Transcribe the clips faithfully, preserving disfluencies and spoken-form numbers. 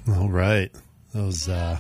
All right. That was uh,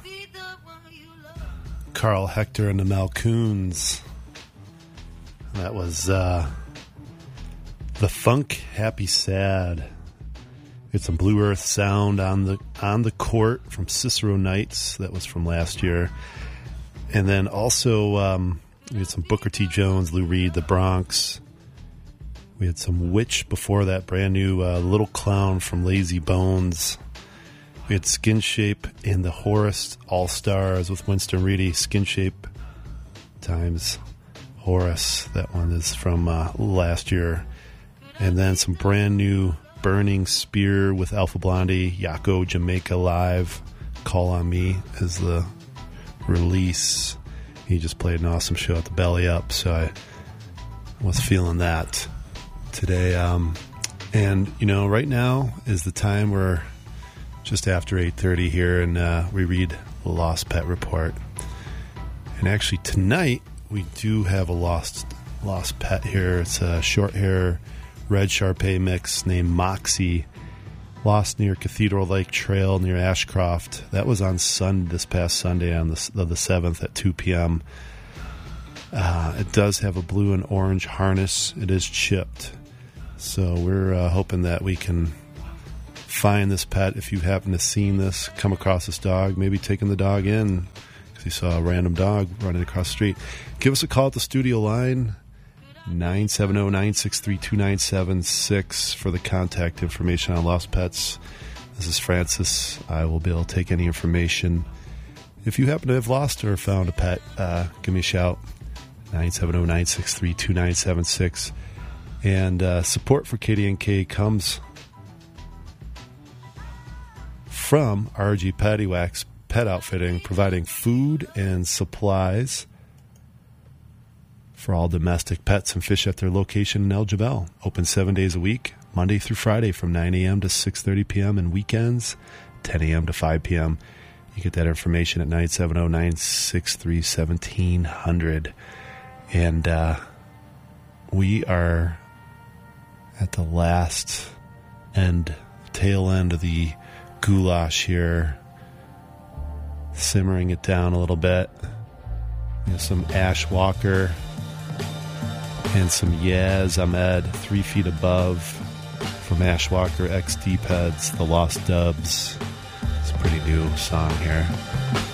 Carl Hector and the Malcoons. That was uh, The Funk Happy Sad. It's some Blue Earth sound on the on the court from Cicero Nights. That was from last year. And then also um, we had some Booker T. Jones, Lou Reed, The Bronx. We had some Witch before that, brand new uh, Little Clown from Lazy Bones. We had Skin Shape in the Horace All-Stars with Winston Reedy. Skin Shape times Horace. That one is from uh, last year. And then some brand new Burning Spear with Alpha Blondie. Yako Jamaica Live. Call on Me is the release. He just played an awesome show at the Belly Up, so I was feeling that today. Um, and, you know, right now is the time where just after eight thirty here, and uh, we read the Lost Pet Report. And actually tonight we do have a lost lost pet here. It's a short hair red Shar-Pei mix named Moxie, lost near Cathedral Lake Trail near Ashcroft. That was on Sun this past Sunday on the, the seventh at two p.m. Uh, it does have a blue and orange harness. It is chipped. So we're uh, hoping that we can find this pet. If you happen to seen this, come across this dog, maybe taking the dog in because you saw a random dog running across the street, give us a call at the studio line, nine seven zero, nine six three, two nine seven six for the contact information on Lost Pets. This is Francis. I will be able to take any information. If you happen to have lost or found a pet, uh, give me a shout, nine seven zero, nine six three, two nine seven six. And uh, support for K D N K comes from R G Pattywax Pet Outfitting, providing food and supplies for all domestic pets and fish at their location in El Jebel. Open seven days a week, Monday through Friday from nine a.m. to six thirty p.m. and weekends ten a.m. to five p.m. You get that information at nine seven zero, nine six three, one seven zero zero. And uh, we are at the last end, tail end of the goulash here, simmering it down a little bit. You know, some Ash Walker and some Yaz Ahmed, Three Feet Above from Ash Walker, X Deep Heads, The Lost Dubs. It's a pretty new song here.